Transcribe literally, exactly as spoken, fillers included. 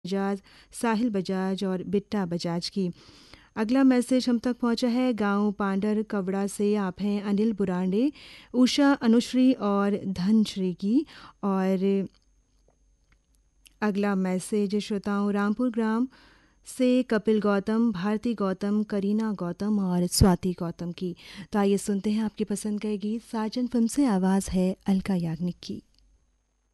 बजाज, साहिल बजाज और बिट्टा बजाज की। अगला मैसेज हम तक पहुंचा है गांव पांडर कवड़ा से। आप हैं अनिल बुरांडे, उषा, अनुश्री और धनश्री की। और अगला मैसेज श्रोताओं रामपुर ग्राम से कपिल गौतम, भारती गौतम, करीना गौतम और स्वाति गौतम की। तो आइए सुनते हैं आपकी पसंद का ये गीत। साजन फिल्म से आवाज़ है अलका याग्निक की।